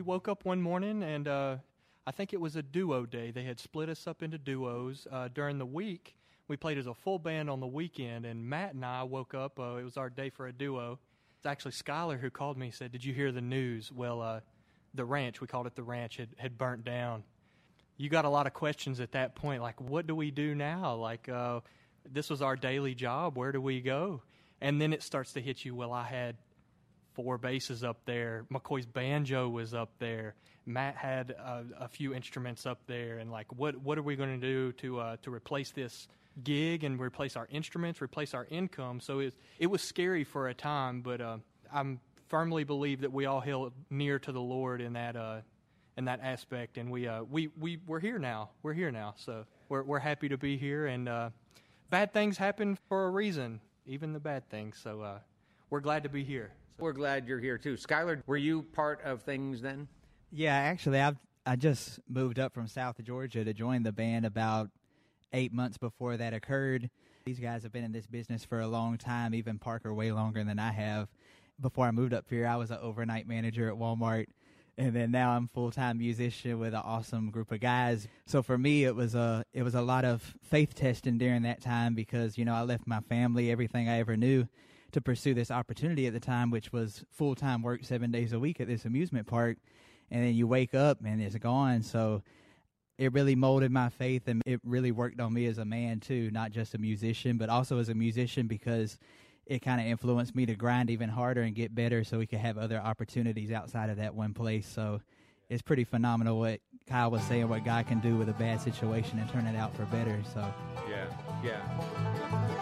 woke up one morning and I think it was a duo day. They had split us up into duos. During the week, we played as a full band on the weekend, and Matt and I woke up. It was our day for a duo. It's actually Skylar who called me and said, "Did you hear the news?" Well, the ranch, we called it the ranch, had burnt down. You got a lot of questions at that point, like, what do we do now? Like, this was our daily job. Where do we go? And then it starts to hit you, well, I had 4 basses up there. McCoy's banjo was up there. Matt had a few instruments up there. And, like, what are we going to do to replace this gig and replace our instruments, replace our income? So it was scary for a time, but I'm firmly believe that we all held near to the Lord in that aspect, and we're here now. We're here now, so we're happy to be here. And bad things happen for a reason, even the bad things. So we're glad to be here. We're glad you're here too. Skylar, were you part of things then? Yeah, actually, I just moved up from South Georgia to join the band about 8 months before that occurred. These guys have been in this business for a long time, even Parker way longer than I have. Before I moved up here, I was an overnight manager at Walmart, and then now I'm a full-time musician with an awesome group of guys. So for me, it was a lot of faith testing during that time because, I left my family, everything I ever knew, to pursue this opportunity at the time, which was full-time work 7 days a week at this amusement park. And then you wake up and it's gone. So it really molded my faith, and it really worked on me as a man too, not just a musician, but also as a musician, because it kind of influenced me to grind even harder and get better so we could have other opportunities outside of that one place. So it's pretty phenomenal what Kyle was saying, what God can do with a bad situation and turn it out for better. So yeah.